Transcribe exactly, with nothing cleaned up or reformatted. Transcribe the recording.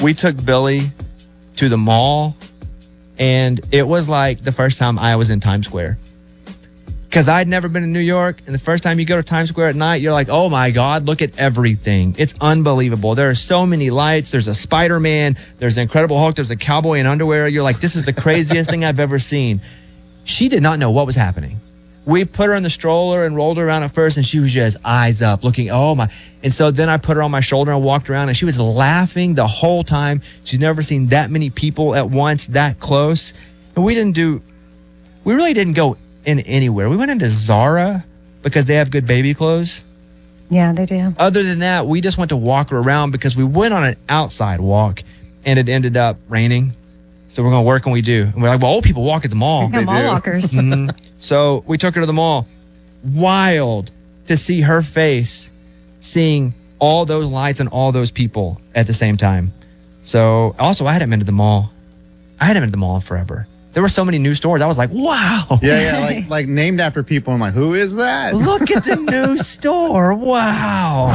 we took Billy to the mall, and it was like the first time I was in Times Square. Because I'd never been in New York, and the first time you go to Times Square at night, you're like, oh my God, look at everything. It's unbelievable. There are so many lights. There's a Spider-Man. There's an Incredible Hulk. There's a cowboy in underwear. You're like, this is the craziest thing I've ever seen. She did not know what was happening. We put her in the stroller and rolled her around at first, and she was just eyes up looking, oh my. And so then I put her on my shoulder and walked around, and she was laughing the whole time. She's never seen that many people at once that close. And we didn't do, we really didn't go in anywhere. We went into Zara because they have good baby clothes. Yeah, they do. Other than that, we just went to walk her around because we went on an outside walk and it ended up raining. So we're going to work and we do. And we're like, well, old people walk at the mall. Yeah, They mall do. walkers. Mhm. So we took her to the mall. Wild to see her face, seeing all those lights and all those people at the same time. So also, I hadn't been to the mall. I hadn't been to the mall in forever. There were so many new stores. I was like, wow. Yeah, yeah, like like named after people. I'm like, who is that? Look at the new store. Wow.